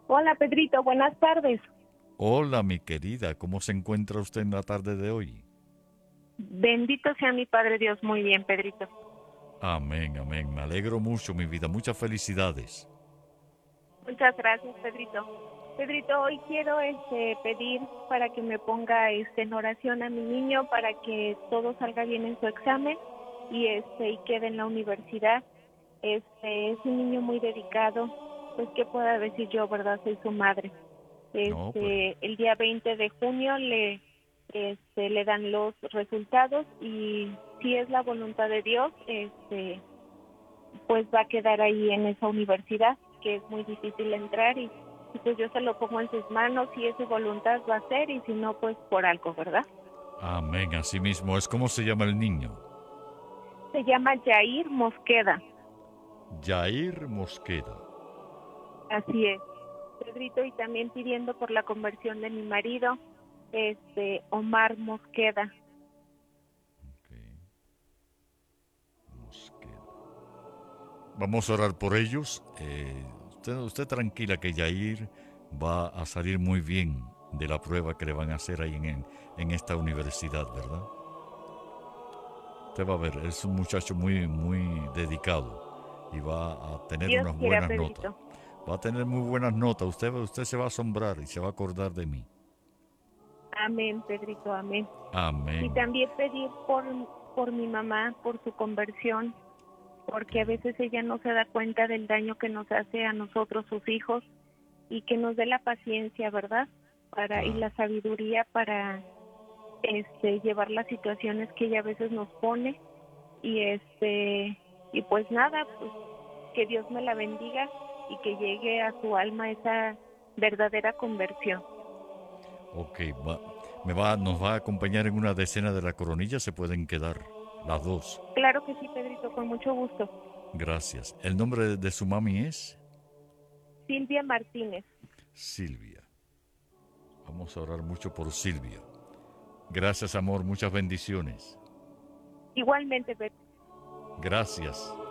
Hola Pedrito, buenas tardes. Hola, mi querida, ¿cómo se encuentra usted en la tarde de hoy? Bendito sea mi Padre Dios, muy bien Pedrito. Amén, amén. Me alegro mucho, mi vida. Muchas felicidades. Muchas gracias Pedrito. Pedrito, hoy quiero pedir para que me ponga en oración a mi niño para que todo salga bien en su examen y quede en la universidad. Es un niño muy dedicado, pues qué pueda decir yo, ¿verdad? Soy su madre. No, pero... El día 20 de junio le dan los resultados y si es la voluntad de Dios, pues va a quedar ahí en esa universidad, que es muy difícil entrar y pues yo se lo pongo en sus manos, si es su voluntad va a ser y si no, pues por algo, ¿verdad? Amén, así mismo es. ¿Cómo se llama el niño? Se llama Jair Mosqueda, Jair Mosqueda. así es. Pedrito, y también pidiendo por la conversión de mi marido, Omar Mosqueda. Ok, Mosqueda. Vamos a orar por ellos. Usted tranquila que Jair va a salir muy bien de la prueba que le van a hacer ahí en esta universidad, ¿verdad? Usted va a ver, es un muchacho muy, muy dedicado y va a tener Dios unas quiera, buenas notas. Pedrito. Va a tener muy buenas notas. Usted se va a asombrar y se va a acordar de mí. Amén, Pedrito, amén. Y Amén. también pedir por mi mamá, por su conversión, Ok. porque a veces ella no se da cuenta del daño que nos hace a nosotros, sus hijos, y que nos dé la paciencia, ¿verdad? Y Claro. la sabiduría para llevar las situaciones que ella a veces nos pone y pues nada, pues que Dios me la bendiga y que llegue a su alma esa verdadera conversión. Ok. Nos va a acompañar en una decena de la coronilla. Se pueden quedar las dos. Claro que sí, Pedrito, con mucho gusto. Gracias. El nombre de su mami es Silvia Martínez. Silvia. Vamos a orar mucho por Silvia. Gracias, amor. Muchas bendiciones. Igualmente, Gracias.